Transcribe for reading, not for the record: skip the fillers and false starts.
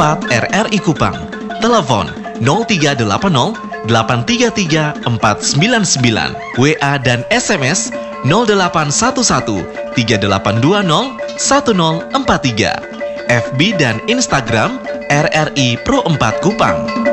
4 RRI Kupang. Telepon 0380 833 499, WA dan SMS 0811 3820 1043, FB dan Instagram RRI Pro 4 Kupang.